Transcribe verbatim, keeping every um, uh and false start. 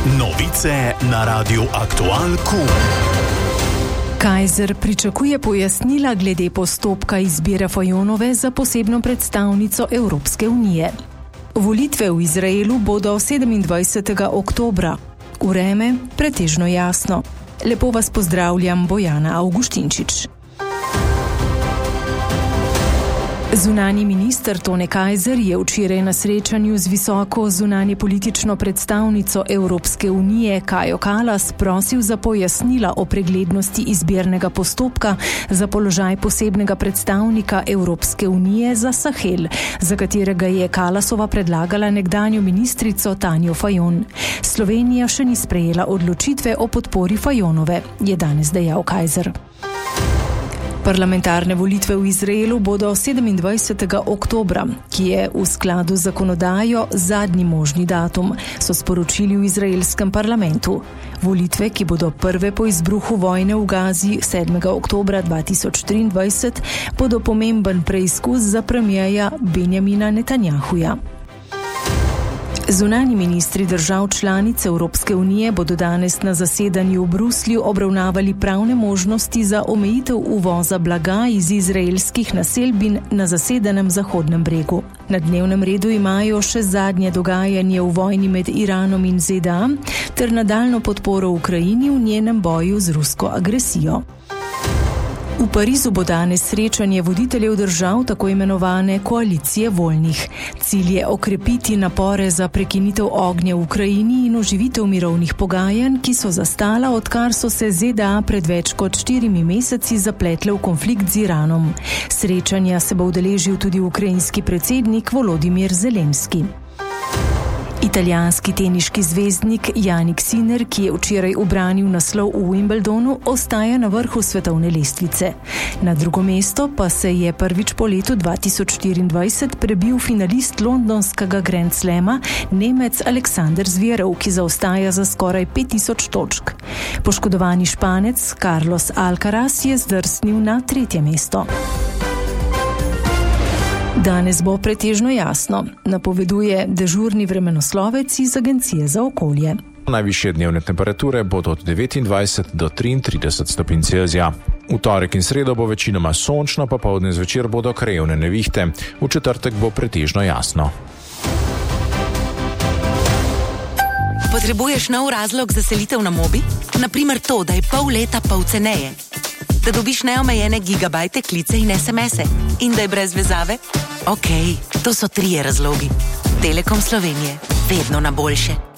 Novice na Radiu Aktual Q. Kajzer pričakuje pojasnila glede postopka izbire Fajonove za posebno predstavnico Evropske unije. Volitve v Izraelu bodo sedemindvajsetega oktobra. Vreme pretežno jasno. Lepo vas pozdravljam, Bojana Avguštinčič. Zunanji minister Tone Kajzer je včeraj na srečanju z visoko zunanje politično predstavnico Evropske unije Kajo Kallas prosil za pojasnila o preglednosti izbirnega postopka za položaj posebnega predstavnika Evropske unije za Sahel, za katerega je Kallasova predlagala nekdanjo ministrico Tanjo Fajon. Slovenija še ni sprejela odločitve o podpori Fajonove, je danes dejal Kajzer. Parlamentarne volitve v Izraelu bodo sedemindvajsetega oktobra, ki je v skladu z zakonodajo zadnji možni datum, so sporočili v izraelskem parlamentu. Volitve, ki bodo prve po izbruhu vojne v Gazi sedmega oktobra dva tisoč triindvajset, bodo pomemben preizkus za premierja Benjamina Netanjahuja. Zunanji ministri držav članic Evropske unije bodo danes na zasedanju v Bruslju obravnavali pravne možnosti za omejitev uvoza blaga iz izraelskih naselbin na zasedenem Zahodnem bregu. Na dnevnem redu imajo še zadnje dogajanje v vojni med Iranom in Z D A ter nadaljno podporo Ukrajini v njenem boju z rusko agresijo. V Parizu bo danes srečanje voditeljev držav tako imenovane koalicije voljnih. Cilj je okrepiti napore za prekinitev ognja v Ukrajini in oživitev mirovnih pogajanj, ki so zastala, odkar so se Z D A pred več kot štirimi meseci zapletle v konflikt z Iranom. Srečanja se bo udeležil tudi ukrajinski predsednik Volodimir Zelenski. Italijanski teniški zvezdnik Jannik Sinner, ki je včeraj ubranil naslov v Wimbledonu, ostaja na vrhu svetovne lestvice. Na drugo mesto pa se je prvič po letu dva tisoč štiriindvajset prebil finalist londonskega Grand Slama, Nemec Aleksander Zverev, ki zaostaja za skoraj pet tisoč točk. Poškodovani Španec Carlos Alcaraz je zdrsnil na tretje mesto. Danes bo pretežno jasno, napoveduje dežurni vremenoslovec iz Agencije za okolje. Najvišje dnevne temperature bodo od devetindvajset do triintrideset stopinj Celzija. V torek in sredo bo večinoma sončno, popoldne zvečer bodo krajevne nevihte. V četrtek bo pretežno jasno. Potrebuješ nov razlog za selitev na Mobi? Naprimer to, da je pol leta pol ceneje. Da dobiš neomejene gigabajte, klice in es em ese. In da je brez vezave? Okej, okay, to so trije razlogi. Telekom Slovenije. Vedno na boljše.